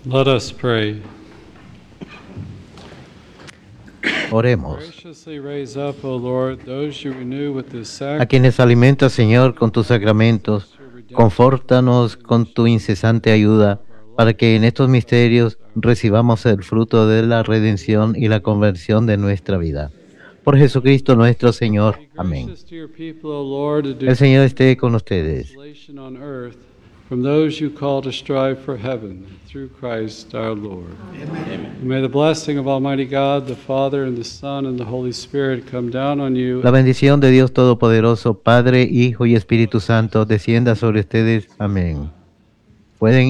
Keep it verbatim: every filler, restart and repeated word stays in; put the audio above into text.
Let us pray. Oremos. Graciously raise up, O Lord, those you renew with this A sacrifice. quienes alimentas, Señor, con tus sacramentos, confórtanos con tu incesante ayuda, para que en estos misterios recibamos el fruto de la redención y la conversión de nuestra vida. Por Jesucristo nuestro Señor. Be Amén. gracious to your people, O Lord, to do El Señor esté con ustedes. consolation on earth from those you call to strive for heaven, through Christ our Lord. Amen. May the blessing of Almighty God, the Father, and the Son, and the Holy Spirit come down on you. La bendición de Dios Todopoderoso, Padre, Hijo y Espíritu Santo, descienda sobre ustedes. Amén. Pueden